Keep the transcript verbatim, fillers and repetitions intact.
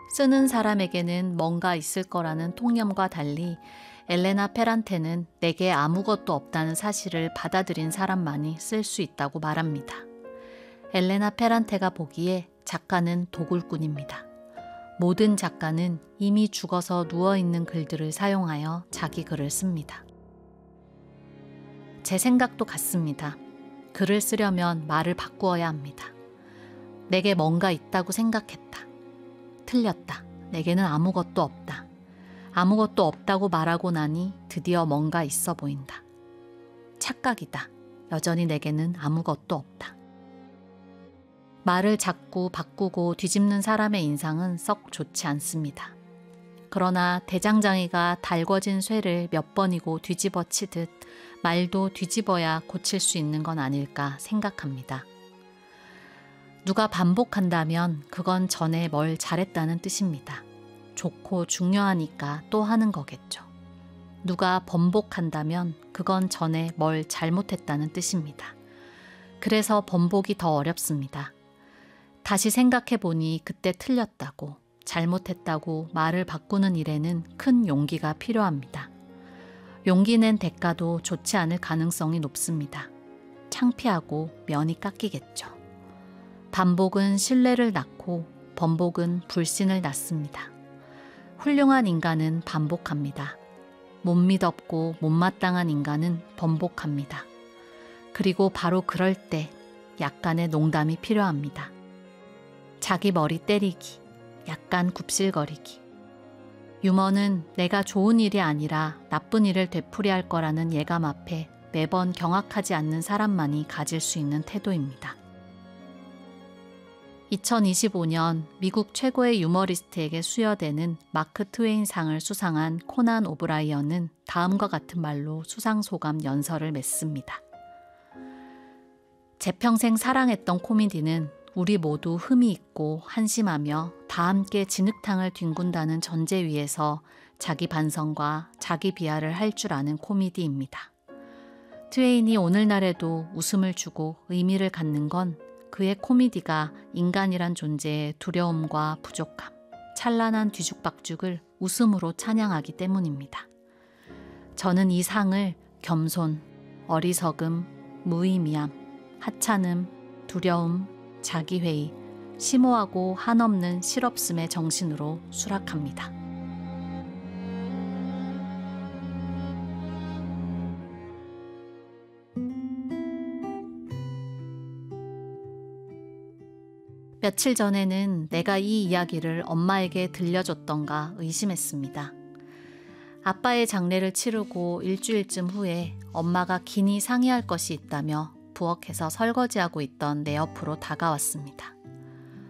쓰는 사람에게는 뭔가 있을 거라는 통념과 달리 엘레나 페란테는 내게 아무것도 없다는 사실을 받아들인 사람만이 쓸 수 있다고 말합니다. 엘레나 페란테가 보기에 작가는 도굴꾼입니다. 모든 작가는 이미 죽어서 누워있는 글들을 사용하여 자기 글을 씁니다. 제 생각도 같습니다. 글을 쓰려면 말을 바꾸어야 합니다. 내게 뭔가 있다고 생각했다. 틀렸다. 내게는 아무것도 없다. 아무것도 없다고 말하고 나니 드디어 뭔가 있어 보인다. 착각이다. 여전히 내게는 아무것도 없다. 말을 자꾸 바꾸고 뒤집는 사람의 인상은 썩 좋지 않습니다. 그러나 대장장이가 달궈진 쇠를 몇 번이고 뒤집어 치듯 말도 뒤집어야 고칠 수 있는 건 아닐까 생각합니다. 누가 반복한다면 그건 전에 뭘 잘했다는 뜻입니다. 좋고 중요하니까 또 하는 거겠죠. 누가 번복한다면 그건 전에 뭘 잘못했다는 뜻입니다. 그래서 번복이 더 어렵습니다. 다시 생각해보니 그때 틀렸다고, 잘못했다고 말을 바꾸는 일에는 큰 용기가 필요합니다. 용기 낸 대가도 좋지 않을 가능성이 높습니다. 창피하고 면이 깎이겠죠. 반복은 신뢰를 낳고 번복은 불신을 낳습니다. 훌륭한 인간은 반복합니다. 못 믿었고 못마땅한 인간은 번복합니다. 그리고 바로 그럴 때 약간의 농담이 필요합니다. 자기 머리 때리기, 약간 굽실거리기. 유머는 내가 좋은 일이 아니라 나쁜 일을 되풀이할 거라는 예감 앞에 매번 경악하지 않는 사람만이 가질 수 있는 태도입니다. 이천이십오 년 미국 최고의 유머리스트에게 수여되는 마크 트웨인상을 수상한 코난 오브라이언은 다음과 같은 말로 수상소감 연설을 맺습니다. 제 평생 사랑했던 코미디는 우리 모두 흠이 있고 한심하며 다 함께 진흙탕을 뒹군다는 전제 위에서 자기 반성과 자기 비하를 할 줄 아는 코미디입니다. 트웨인이 오늘날에도 웃음을 주고 의미를 갖는 건 그의 코미디가 인간이란 존재의 두려움과 부족함, 찬란한 뒤죽박죽을 웃음으로 찬양하기 때문입니다. 저는 이 상을 겸손, 어리석음, 무의미함, 하찮음, 두려움, 자기회의, 심오하고 한없는 실없음의 정신으로 수락합니다. 며칠 전에는 내가 이 이야기를 엄마에게 들려줬던가 의심했습니다. 아빠의 장례를 치르고 일주일쯤 후에 엄마가 긴히 상의할 것이 있다며 부엌에서 설거지하고 있던 내 옆으로 다가왔습니다.